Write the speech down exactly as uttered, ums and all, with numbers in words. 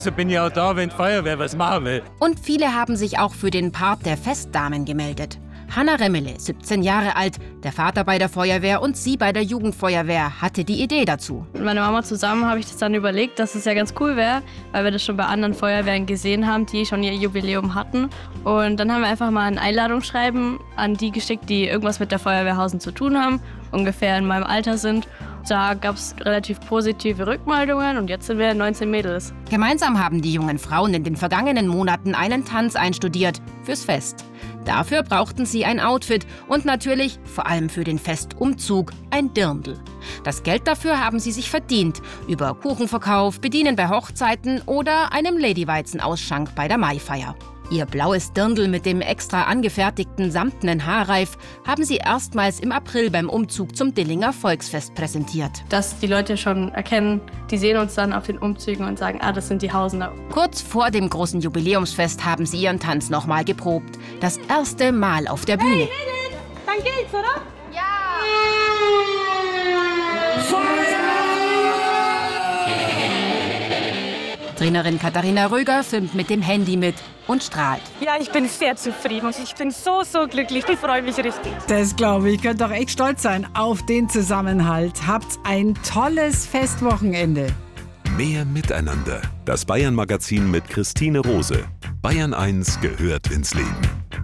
So bin ich auch da, wenn die Feuerwehr was machen will. Und viele haben sich auch für den Part der Festdamen gemeldet. Hanna Remmele, siebzehn Jahre alt, der Vater bei der Feuerwehr und sie bei der Jugendfeuerwehr, hatte die Idee dazu. Mit meiner Mama zusammen habe ich das dann überlegt, dass es ja ganz cool wäre, weil wir das schon bei anderen Feuerwehren gesehen haben, die schon ihr Jubiläum hatten. Und dann haben wir einfach mal ein Einladungsschreiben an die geschickt, die irgendwas mit der Feuerwehrhausen zu tun haben, ungefähr in meinem Alter sind. Da gab es relativ positive Rückmeldungen und jetzt sind wir neunzehn Mädels. Gemeinsam haben die jungen Frauen in den vergangenen Monaten einen Tanz einstudiert fürs Fest. Dafür brauchten sie ein Outfit und natürlich, vor allem für den Festumzug, ein Dirndl. Das Geld dafür haben sie sich verdient, über Kuchenverkauf, Bedienen bei Hochzeiten oder einem Ladyweizen-Ausschank bei der Maifeier. Ihr blaues Dirndl mit dem extra angefertigten samtenen Haarreif haben sie erstmals im April beim Umzug zum Dillinger Volksfest präsentiert. Dass die Leute schon erkennen, die sehen uns dann auf den Umzügen und sagen, ah, das sind die Hausener. Kurz vor dem großen Jubiläumsfest haben sie ihren Tanz nochmal geprobt. Das erste Mal auf der Bühne. Hey, Mädels, dann geht's, oder? Ja! Trainerin Katharina Röger filmt mit dem Handy mit und strahlt. Ja, ich bin sehr zufrieden. Ich bin so, so glücklich. Ich freue mich richtig. Das glaube ich. Ihr könnt doch echt stolz sein auf den Zusammenhalt. Habt ein tolles Festwochenende. Mehr Miteinander. Das Bayern-Magazin mit Christine Rose. Bayern eins gehört ins Leben.